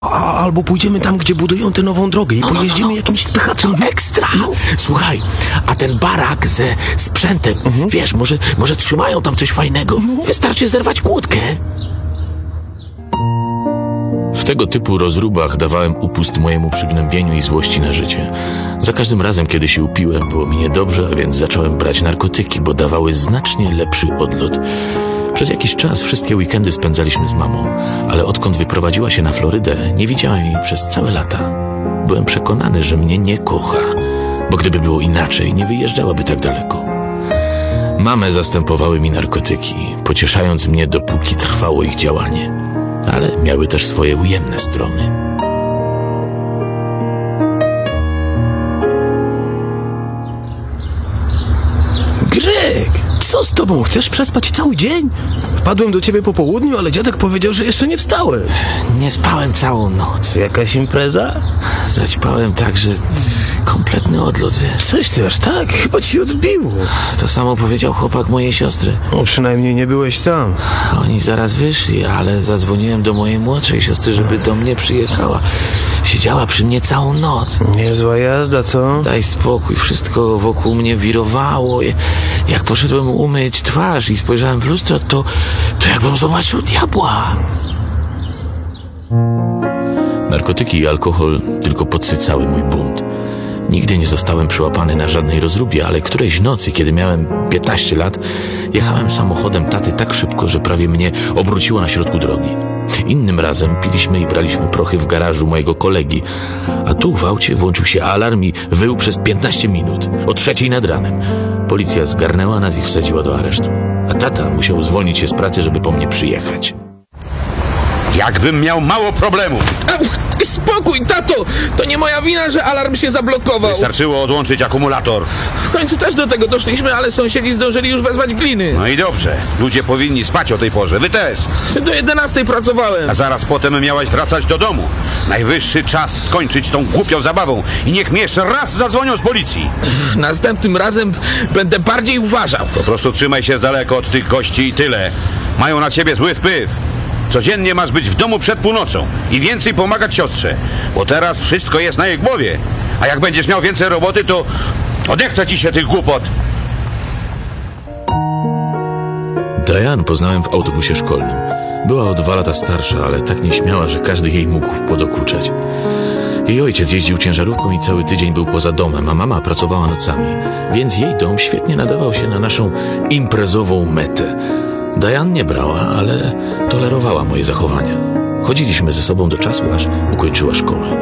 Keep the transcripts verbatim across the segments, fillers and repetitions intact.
A, albo pójdziemy tam, gdzie budują tę nową drogę i no, pojeździmy no, no, no. jakimś spychaczem. No, ekstra! No. Słuchaj, a ten barak ze sprzętem, mhm. wiesz, może, może trzymają tam coś fajnego. Mhm. Wystarczy zerwać kłódkę. W tego typu rozróbach dawałem upust mojemu przygnębieniu i złości na życie. Za każdym razem, kiedy się upiłem, było mi niedobrze, a więc zacząłem brać narkotyki, bo dawały znacznie lepszy odlot. Przez jakiś czas wszystkie weekendy spędzaliśmy z mamą, ale odkąd wyprowadziła się na Florydę, nie widziałem jej przez całe lata. Byłem przekonany, że mnie nie kocha, bo gdyby było inaczej, nie wyjeżdżałaby tak daleko. Mamę zastępowały mi narkotyki, pocieszając mnie, dopóki trwało ich działanie, ale miały też swoje ujemne strony. Greg! Co z tobą? Chcesz przespać cały dzień? Wpadłem do ciebie po południu, ale dziadek powiedział, że jeszcze nie wstałeś. Nie spałem całą noc. Jakaś impreza? Zaćpałem tak, że kompletny odlot, wiesz. Coś ty aż tak? Chyba ci odbiło. To samo powiedział chłopak mojej siostry. O, przynajmniej nie byłeś sam. Oni zaraz wyszli, ale zadzwoniłem do mojej młodszej siostry, żeby do mnie przyjechała. Siedziała przy mnie całą noc. Niezła jazda, co? Daj spokój, wszystko wokół mnie wirowało. Jak poszedłem umyć twarz i spojrzałem w lustro, to, to jakbym zobaczył diabła. Narkotyki i alkohol tylko podsycały mój bunt. Nigdy nie zostałem przyłapany na żadnej rozróbie, ale którejś nocy, kiedy miałem piętnaście lat, jechałem samochodem taty tak szybko, że prawie mnie obróciło na środku drogi. Innym razem piliśmy i braliśmy prochy w garażu mojego kolegi, a tu w aucie włączył się alarm i wył przez piętnaście minut, o trzeciej nad ranem. Policja zgarnęła nas i wsadziła do aresztu, a tata musiał zwolnić się z pracy, żeby po mnie przyjechać. Jakbym miał mało problemów. E, spokój, tato! To nie moja wina, że alarm się zablokował. Wystarczyło odłączyć akumulator. W końcu też do tego doszliśmy, ale sąsiedzi zdążyli już wezwać gliny. No i dobrze. Ludzie powinni spać o tej porze. Wy też. Do jedenastej pracowałem. A zaraz potem miałaś wracać do domu. Najwyższy czas skończyć tą głupią zabawą i niech mi jeszcze raz zadzwonią z policji. Następnym razem będę bardziej uważał. Po prostu trzymaj się z daleka od tych gości i tyle. Mają na ciebie zły wpływ. Codziennie masz być w domu przed północą i więcej pomagać siostrze, bo teraz wszystko jest na jej głowie. A jak będziesz miał więcej roboty, to odechce ci się tych głupot. Diane poznałem w autobusie szkolnym. Była o dwa lata starsza, ale tak nieśmiała, że każdy jej mógł podokuczać. Jej ojciec jeździł ciężarówką i cały tydzień był poza domem, a mama pracowała nocami, więc jej dom świetnie nadawał się na naszą imprezową metę. Diane nie brała, ale tolerowała moje zachowania. Chodziliśmy ze sobą do czasu, aż ukończyła szkołę.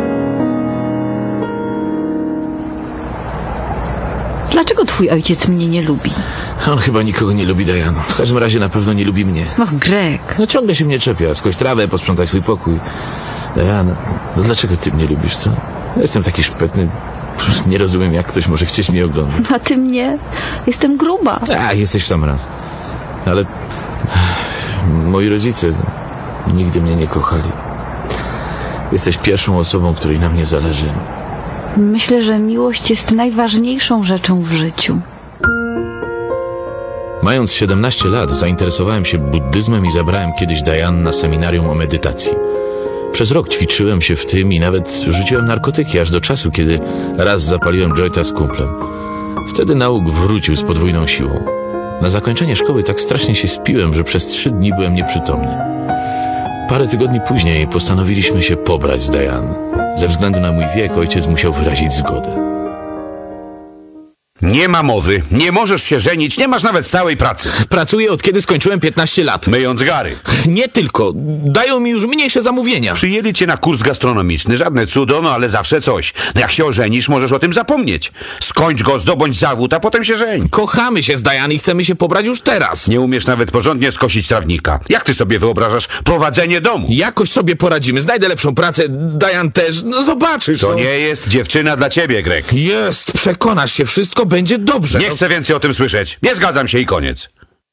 Dlaczego twój ojciec mnie nie lubi? On chyba nikogo nie lubi, Diane. W każdym razie na pewno nie lubi mnie. Och, Greg. No ciągle się mnie czepia. Skóś trawę, posprzątaj swój pokój. Diane, no dlaczego ty mnie lubisz, co? Jestem taki szpetny. Nie rozumiem, jak ktoś może chcieć mnie oglądać. A ty mnie? Jestem gruba. A, jesteś w sam raz. Ale moi rodzice nigdy mnie nie kochali. Jesteś pierwszą osobą, której na mnie zależy. Myślę, że miłość jest najważniejszą rzeczą w życiu. Mając siedemnaście lat, zainteresowałem się buddyzmem i zabrałem kiedyś Diane na seminarium o medytacji. Przez rok ćwiczyłem się w tym i nawet rzuciłem narkotyki, aż do czasu, kiedy raz zapaliłem jointa z kumplem. Wtedy nauk wrócił z podwójną siłą. Na zakończenie szkoły tak strasznie się spiłem, że przez trzy dni byłem nieprzytomny. Parę tygodni później postanowiliśmy się pobrać z Diane. Ze względu na mój wiek ojciec musiał wyrazić zgodę. Nie ma mowy, nie możesz się żenić, nie masz nawet stałej pracy. Pracuję od kiedy skończyłem piętnaście lat. Myjąc gary. Nie tylko, dają mi już mniejsze zamówienia. Przyjęli cię na kurs gastronomiczny, żadne cudo, no ale zawsze coś. No jak się ożenisz, możesz o tym zapomnieć. Skończ go, zdobądź zawód, a potem się żeń. Kochamy się z Diane i chcemy się pobrać już teraz. Nie umiesz nawet porządnie skosić trawnika. Jak ty sobie wyobrażasz prowadzenie domu? Jakoś sobie poradzimy, znajdę lepszą pracę, Diane też, no zobaczysz. To no. nie jest dziewczyna dla ciebie, Greg. Jest, przekonasz się, wszystko będzie dobrze. Nie no. chcę więcej o tym słyszeć. Nie zgadzam się i koniec.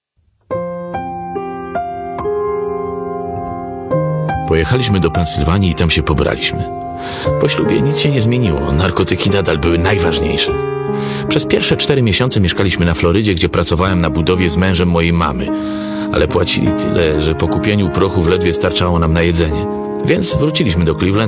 Pojechaliśmy do Pensylwanii i tam się pobraliśmy. Po ślubie nic się nie zmieniło, narkotyki nadal były najważniejsze. Przez pierwsze cztery miesiące mieszkaliśmy na Florydzie, gdzie pracowałem na budowie z mężem mojej mamy. Ale płacili tyle, że po kupieniu prochów ledwie starczało nam na jedzenie. Więc wróciliśmy do Cleveland